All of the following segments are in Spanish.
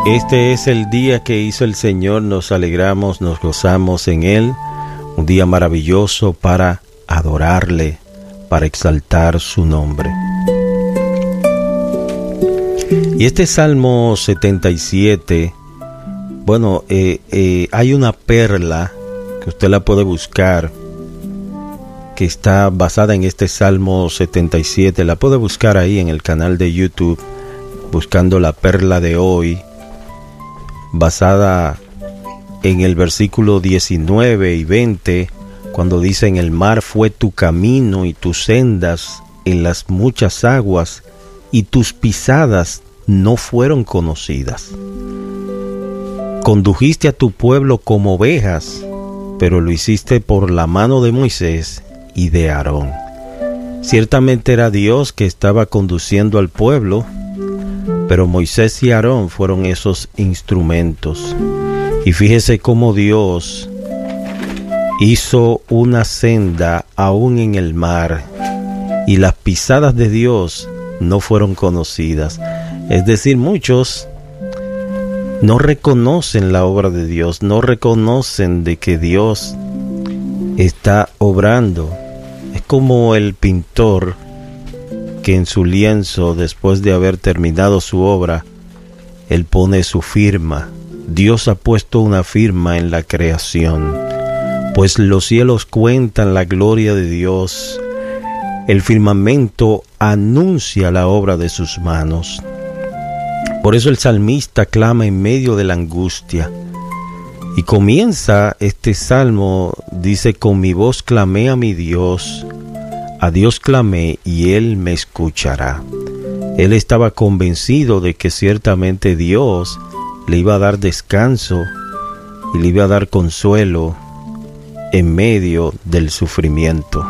Este es el día que hizo el Señor, nos alegramos, nos gozamos en Él, un día maravilloso para adorarle, para exaltar su nombre. Y este Salmo 77, bueno, hay una perla que usted la puede buscar, que está basada en este Salmo 77, la puede buscar ahí en el canal de YouTube, buscando la perla de hoy, basada en el versículo 19 y 20, cuando dice: en el mar fue tu camino y tus sendas en las muchas aguas, y tus pisadas no fueron conocidas. Condujiste a tu pueblo como ovejas, pero lo hiciste por la mano de Moisés y de Aarón. Ciertamente era Dios que estaba conduciendo al pueblo, pero Moisés y Aarón fueron esos instrumentos. Y fíjese cómo Dios hizo una senda aún en el mar, y las pisadas de Dios no fueron conocidas. Es decir, muchos no reconocen la obra de Dios, no reconocen de que Dios está obrando. Es como el pintor que en su lienzo, después de haber terminado su obra, él pone su firma. Dios ha puesto una firma en la creación, pues los cielos cuentan la gloria de Dios, el firmamento anuncia la obra de sus manos. Por eso el salmista clama en medio de la angustia, y comienza este salmo, dice: con mi voz clamé a mi Dios, a Dios clamé y Él me escuchará. Él estaba convencido de que ciertamente Dios le iba a dar descanso y le iba a dar consuelo en medio del sufrimiento.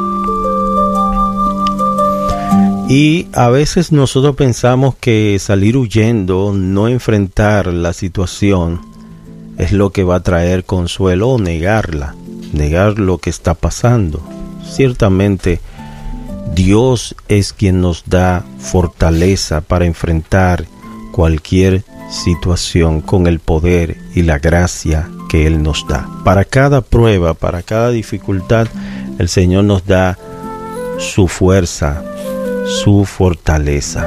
Y a veces nosotros pensamos que salir huyendo, no enfrentar la situación, es lo que va a traer consuelo, o negarla, negar lo que está pasando. Ciertamente, Dios es quien nos da fortaleza para enfrentar cualquier situación con el poder y la gracia que Él nos da. Para cada prueba, para cada dificultad, el Señor nos da su fuerza, su fortaleza.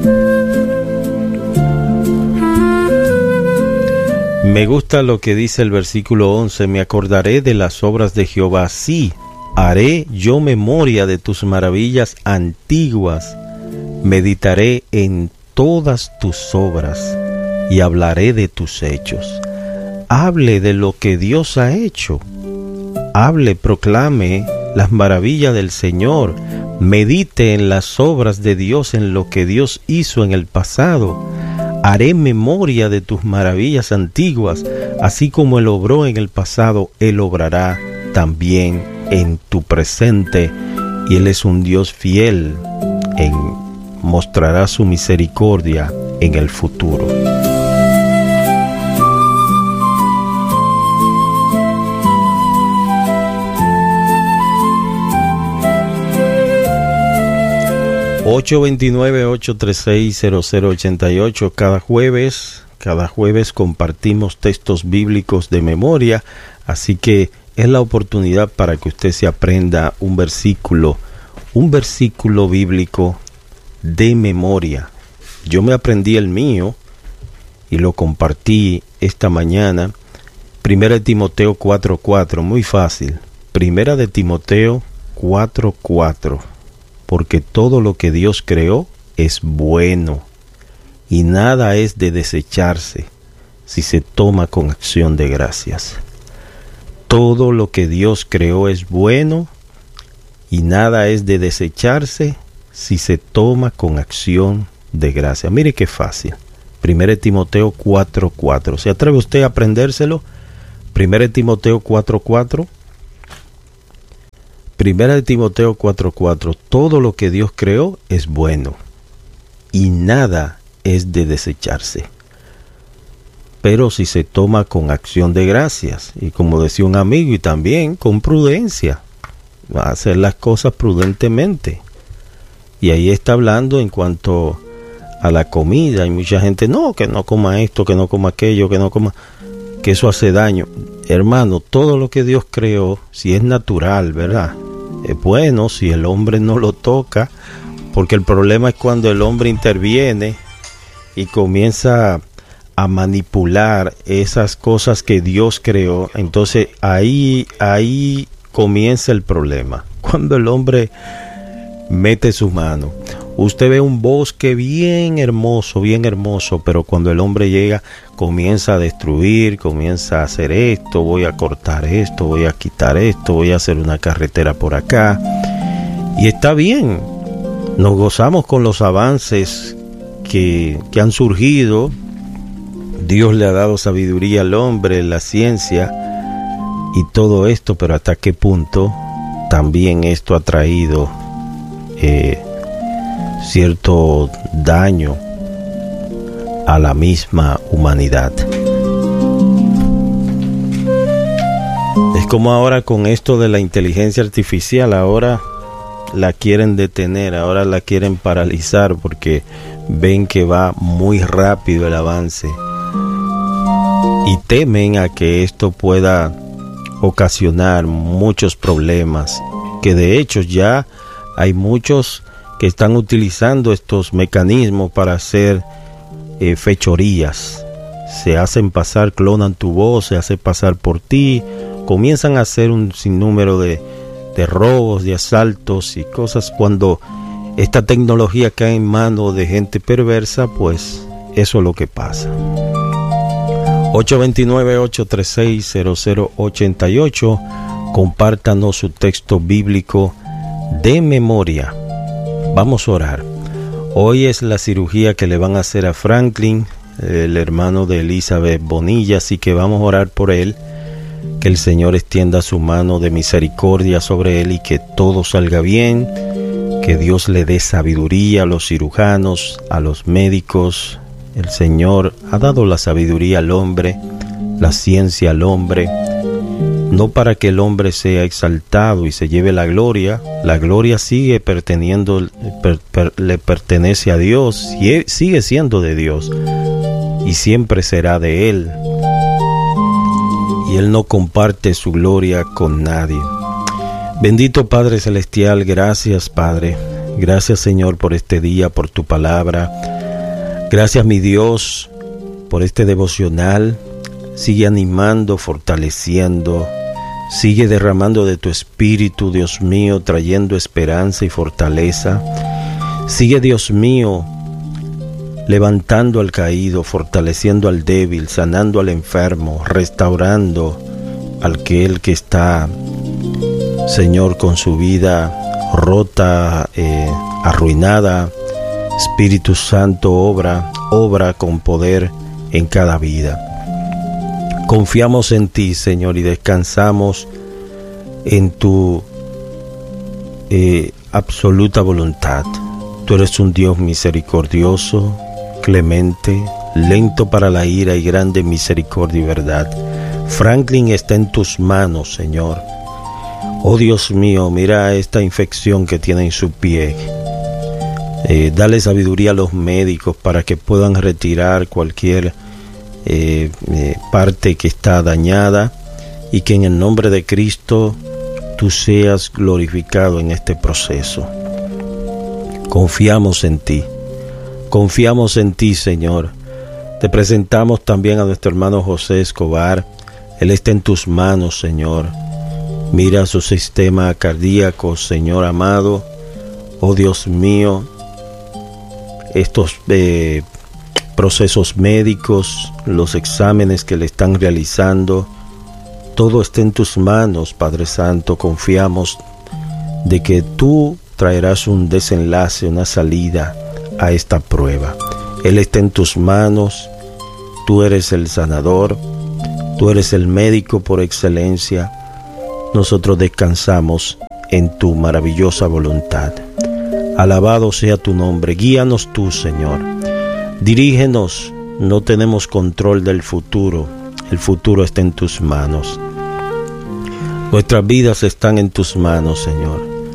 Me gusta lo que dice el versículo 11: me acordaré de las obras de Jehová, sí, haré yo memoria de tus maravillas antiguas, meditaré en todas tus obras y hablaré de tus hechos. Hable de lo que Dios ha hecho, hable, proclame las maravillas del Señor, medite en las obras de Dios, en lo que Dios hizo en el pasado. Haré memoria de tus maravillas antiguas, así como Él obró en el pasado, Él obrará también en tu presente, y Él es un Dios fiel, mostrará su misericordia en el futuro. ...829-836-0088... Cada jueves compartimos textos bíblicos de memoria, así que es la oportunidad para que usted se aprenda un versículo bíblico de memoria. Yo me aprendí el mío y lo compartí esta mañana. 1 Timoteo 4:4, muy fácil. 1 Timoteo 4:4. Porque todo lo que Dios creó es bueno, y nada es de desecharse si se toma con acción de gracias. Todo lo que Dios creó es bueno, y nada es de desecharse si se toma con acción de gracias. Mire qué fácil. 1 Timoteo 4:4. ¿Se atreve usted a aprendérselo? 1 Timoteo 4:4. 1 Timoteo 4:4. Todo lo que Dios creó es bueno, y nada es de desecharse, pero si se toma con acción de gracias, y como decía un amigo, y también con prudencia, va a hacer las cosas prudentemente. Y ahí está hablando en cuanto a la comida. Hay mucha gente, no, que no coma esto, que no coma aquello, que eso hace daño. Hermano, todo lo que Dios creó, si es natural, ¿verdad? Es bueno si el hombre no lo toca, porque el problema es cuando el hombre interviene y comienza a manipular esas cosas que Dios creó. Entonces ahí comienza el problema, cuando el hombre mete su mano. Usted ve un bosque bien hermoso, pero cuando el hombre llega, comienza a destruir, comienza a hacer esto, voy a cortar esto, voy a quitar esto, voy a hacer una carretera por acá. Y está bien, nos gozamos con los avances que han surgido. Dios le ha dado sabiduría al hombre, la ciencia y todo esto, pero hasta qué punto también esto ha traído cierto daño a la misma humanidad. Es como ahora con esto de la inteligencia artificial, ahora la quieren detener, ahora la quieren paralizar porque ven que va muy rápido el avance y temen a que esto pueda ocasionar muchos problemas, que de hecho ya hay muchos que están utilizando estos mecanismos para hacer fechorías. Se hacen pasar, clonan tu voz, se hace pasar por ti, comienzan a hacer un sinnúmero de robos, de asaltos y cosas. Cuando esta tecnología cae en manos de gente perversa, pues eso es lo que pasa. 829-836-0088. Compártanos su texto bíblico de memoria. Vamos a orar. Hoy es la cirugía que le van a hacer a Franklin, el hermano de Elizabeth Bonilla, así que vamos a orar por él, que el Señor extienda su mano de misericordia sobre él y que todo salga bien, que Dios le dé sabiduría a los cirujanos, a los médicos. El Señor ha dado la sabiduría al hombre, la ciencia al hombre, no para que el hombre sea exaltado y se lleve la gloria sigue le pertenece a Dios, sigue siendo de Dios y siempre será de Él, y Él no comparte su gloria con nadie. Bendito Padre Celestial, gracias Padre, gracias Señor por este día, por tu palabra, gracias mi Dios por este devocional. Sigue animando, fortaleciendo, sigue derramando de tu espíritu, Dios mío, trayendo esperanza y fortaleza. Sigue, Dios mío, levantando al caído, fortaleciendo al débil, sanando al enfermo, restaurando al aquel que está, Señor, con su vida rota, arruinada. Espíritu Santo, obra con poder en cada vida. Confiamos en ti, Señor, y descansamos en tu absoluta voluntad. Tú eres un Dios misericordioso, clemente, lento para la ira y grande en misericordia y verdad. Franklin está en tus manos, Señor. Oh Dios mío, mira esta infección que tiene en su pie. Dale sabiduría a los médicos para que puedan retirar cualquier parte que está dañada, y que en el nombre de Cristo tú seas glorificado en este proceso. Confiamos en ti, Señor. Te presentamos también a nuestro hermano José Escobar. Él está en tus manos, Señor. Mira su sistema cardíaco, Señor amado. Oh Dios mío, estos procesos médicos, los exámenes que le están realizando, todo está en tus manos, Padre Santo. Confiamos de que tú traerás un desenlace, una salida a esta prueba. Él está en tus manos, tú eres el sanador, tú eres el médico por excelencia. Nosotros descansamos en tu maravillosa voluntad. Alabado sea tu nombre, guíanos tú, Señor. Dirígenos, no tenemos control del futuro, el futuro está en tus manos. Nuestras vidas están en tus manos, Señor,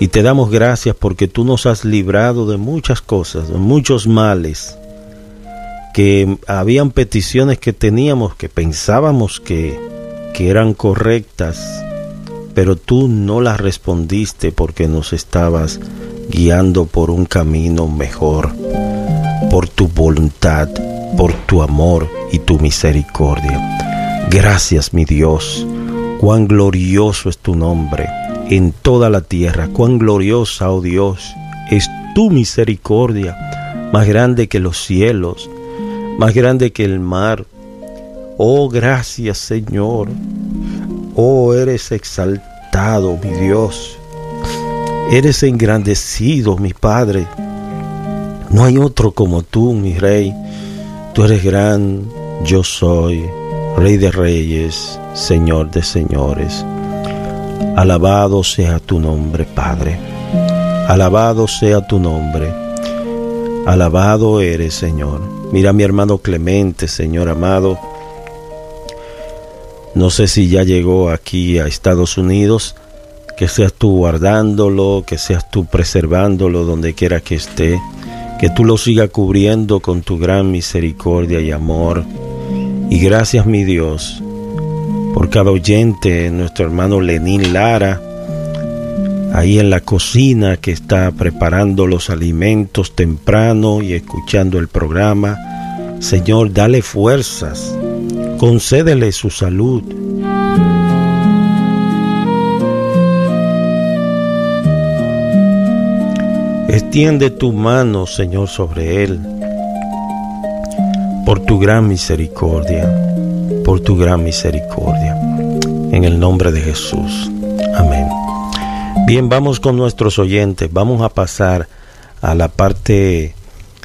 Y te damos gracias porque tú nos has librado de muchas cosas, de muchos males, que habían peticiones que teníamos, que pensábamos que eran correctas, pero tú no las respondiste porque nos estabas guiando por un camino mejor, por tu voluntad, por tu amor y tu misericordia. Gracias, mi Dios. Cuán glorioso es tu nombre en toda la tierra. Cuán gloriosa, oh Dios, es tu misericordia, más grande que los cielos, más grande que el mar. Oh, gracias, Señor. Oh, eres exaltado, mi Dios. Eres engrandecido, mi Padre. No hay otro como tú, mi Rey. Tú eres gran, yo soy, Rey de reyes, Señor de señores. Alabado sea tu nombre, Padre. Alabado sea tu nombre. Alabado eres, Señor. Mira a mi hermano Clemente, Señor amado. No sé si ya llegó aquí a Estados Unidos. Que seas tú guardándolo, que seas tú preservándolo donde quiera que esté. Que tú lo sigas cubriendo con tu gran misericordia y amor. Y gracias, mi Dios, por cada oyente, nuestro hermano Lenín Lara, ahí en la cocina que está preparando los alimentos temprano y escuchando el programa. Señor, dale fuerzas, concédele su salud. Extiende tu mano, Señor, sobre él, por tu gran misericordia, por tu gran misericordia, en el nombre de Jesús. Amén. Bien, vamos con nuestros oyentes, vamos a pasar a la parte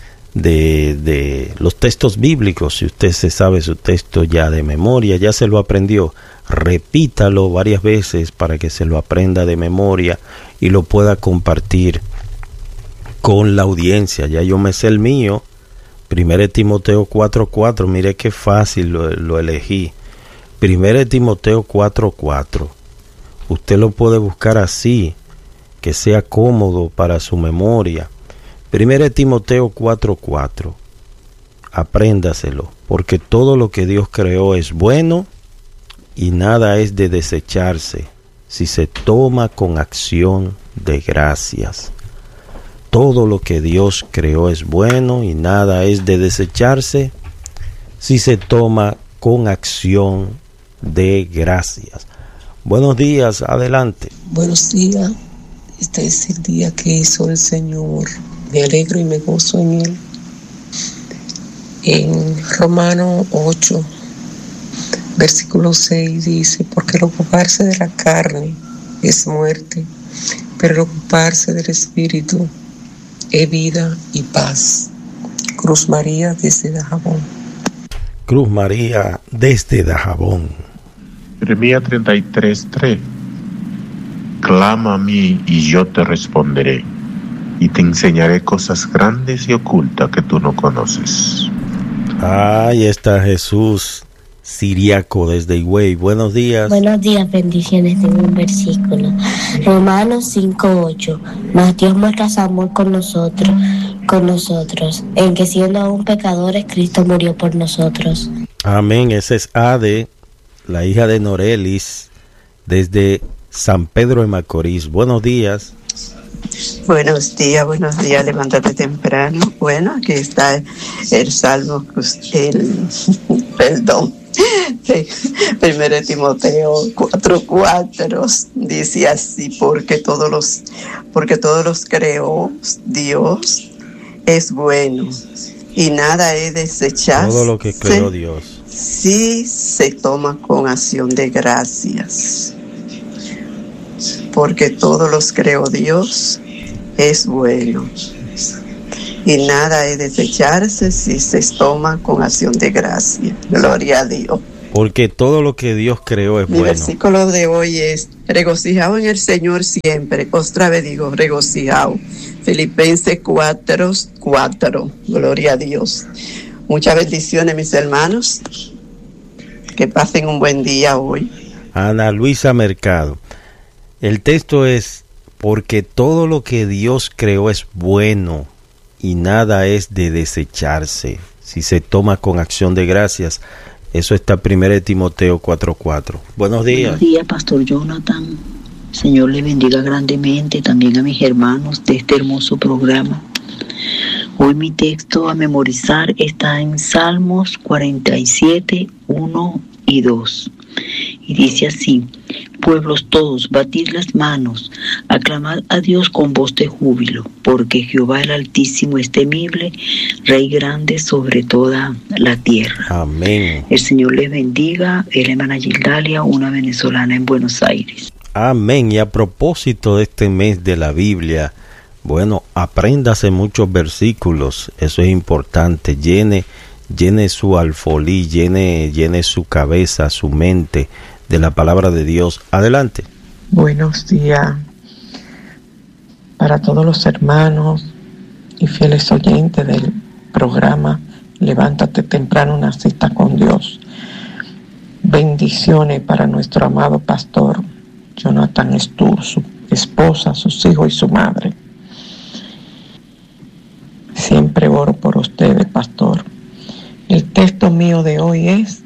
de los textos bíblicos. Si usted se sabe su texto ya de memoria, ya se lo aprendió, repítalo varias veces para que se lo aprenda de memoria y lo pueda compartir con la audiencia. Ya yo me sé el mío. 1 Timoteo 4:4, mire qué fácil lo elegí. 1 Timoteo 4:4. Usted lo puede buscar así, que sea cómodo para su memoria. 1 Timoteo 4:4. Apréndaselo, porque todo lo que Dios creó es bueno y nada es de desecharse si se toma con acción de gracias. Todo lo que Dios creó es bueno y nada es de desecharse si se toma con acción de gracias. Buenos días, adelante. Buenos días, este es el día que hizo el Señor. Me alegro y me gozo en Él. En Romanos 8, versículo 6 dice: porque el ocuparse de la carne es muerte, pero el ocuparse del Espíritu es vida y paz. Cruz María desde Dajabón. Cruz María desde Dajabón. Jeremías 33:3. Clama a mí y yo te responderé, y te enseñaré cosas grandes y ocultas que tú no conoces. Ahí está Jesús Siriaco desde Higüey. Buenos días. Buenos días, bendiciones. Tengo un versículo. Romanos 5:8. Mas Dios muestra su amor con nosotros, en que siendo aún pecadores, Cristo murió por nosotros. Amén. Esa es Ade, la hija de Norelis, desde San Pedro de Macorís. Buenos días. Buenos días, levántate temprano. Bueno, aquí está el salmo, perdón, 1 Timoteo 4:4, dice así: porque todos los creó Dios, es bueno, y nada es desechar. Todo lo que creó Dios, sí se toma con acción de gracias. Porque todos los creó Dios, es bueno, y nada es desecharse si se toma con acción de gracia. Gloria a Dios. Porque todo lo que Dios creó es Mi bueno. El versículo de hoy es: regocijaos en el Señor siempre. Otra vez digo, regocijaos. Filipenses 4:4. Gloria a Dios. Muchas bendiciones, mis hermanos. Que pasen un buen día hoy. Ana Luisa Mercado. El texto es porque todo lo que Dios creó es bueno y nada es de desecharse si se toma con acción de gracias. Eso está 1 Timoteo 4:4. Buenos días. Buenos días, Pastor Jonathan. Señor le bendiga grandemente también a mis hermanos de este hermoso programa. Hoy mi texto a memorizar está en Salmos 47, 1 y 2. Y dice así: pueblos todos, batid las manos, aclamad a Dios con voz de júbilo, porque Jehová el Altísimo es temible, Rey grande sobre toda la tierra. Amén. El Señor les bendiga. Es la hermana Gildalia, una venezolana en Buenos Aires. Amén. Y a propósito de este mes de la Biblia, bueno, apréndase muchos versículos, eso es importante. Llene su alfolí, llene su cabeza, su mente de la palabra de Dios. Adelante. Buenos días para todos los hermanos y fieles oyentes del programa Levántate Temprano, una cita con Dios. Bendiciones para nuestro amado pastor Jonathan Stur, su esposa, sus hijos y su madre. Siempre oro por ustedes, pastor. El texto mío de hoy es: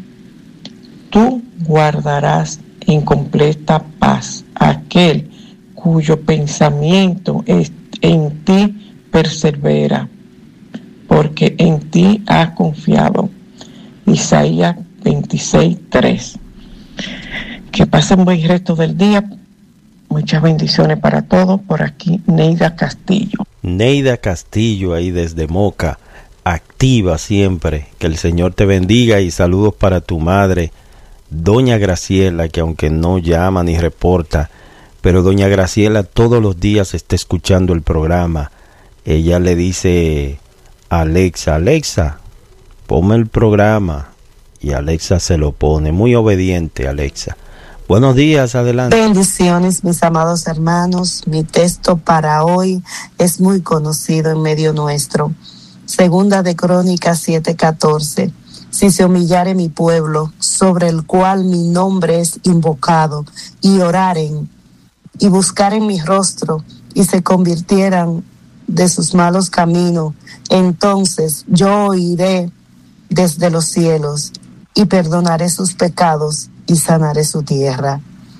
tú guardarás en completa paz aquel cuyo pensamiento en ti persevera, porque en ti ha confiado. Isaías 26:3. Que pasen buen resto del día. Muchas bendiciones para todos. Por aquí, Neida Castillo. Neida Castillo, ahí desde Moca, activa siempre. Que el Señor te bendiga, y saludos para tu madre, doña Graciela, que aunque no llama ni reporta, pero doña Graciela todos los días está escuchando el programa. Ella le dice a Alexa, ponme el programa, y Alexa se lo pone. Muy obediente, Alexa. Buenos días, adelante. Bendiciones, mis amados hermanos. Mi texto para hoy es muy conocido en medio nuestro. Segunda de Crónicas 7:14. Si se humillare mi pueblo, sobre el cual mi nombre es invocado, y oraren, y buscaren mi rostro, y se convirtieran de sus malos caminos, entonces yo oiré desde los cielos, y perdonaré sus pecados, y sanaré su tierra.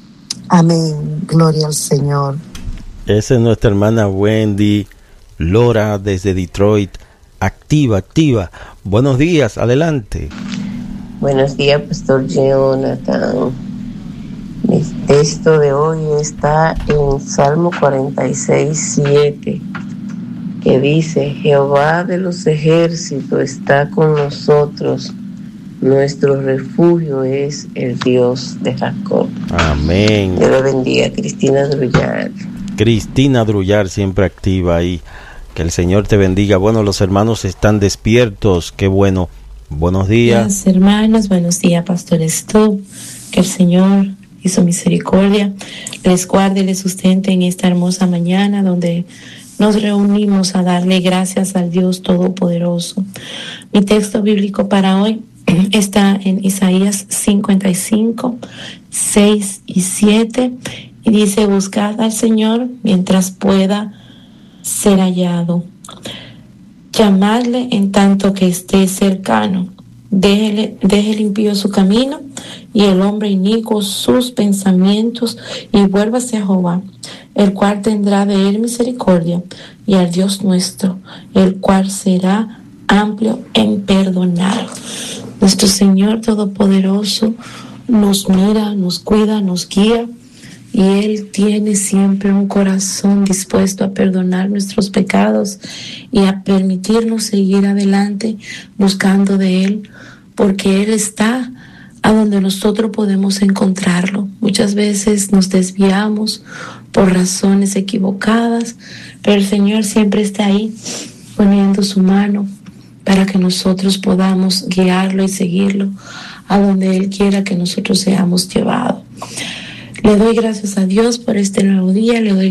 Amén. Gloria al Señor. Esa es nuestra hermana Wendy Lora desde Detroit. Activa. Buenos días, adelante. Buenos días, Pastor Jonathan. Mi texto de hoy está en Salmo 46:7, que dice: Jehová de los ejércitos está con nosotros, nuestro refugio es el Dios de Jacob. Amén. Dios lo bendiga. Cristina Drullar, siempre activa ahí. Que el Señor te bendiga. Bueno, los hermanos están despiertos, qué bueno. Buenos días. Buenos hermanos, buenos días, Pastor Stu. Que el Señor y su misericordia les guarde y les sustente en esta hermosa mañana donde nos reunimos a darle gracias al Dios Todopoderoso. Mi texto bíblico para hoy está en Isaías 55, 6 y 7, y dice: buscad al Señor mientras pueda ser hallado, llamadle en tanto que esté cercano. Deje el impío su camino y el hombre inicuo sus pensamientos, y vuélvase a Jehová, el cual tendrá de él misericordia, y al Dios nuestro, el cual será amplio en perdonar. Nuestro Señor Todopoderoso nos mira, nos cuida, nos guía, y Él tiene siempre un corazón dispuesto a perdonar nuestros pecados y a permitirnos seguir adelante buscando de Él, porque Él está a donde nosotros podemos encontrarlo. Muchas veces nos desviamos por razones equivocadas, pero el Señor siempre está ahí poniendo su mano para que nosotros podamos guiarlo y seguirlo a donde Él quiera que nosotros seamos llevados. Le doy gracias a Dios por este nuevo día, le doy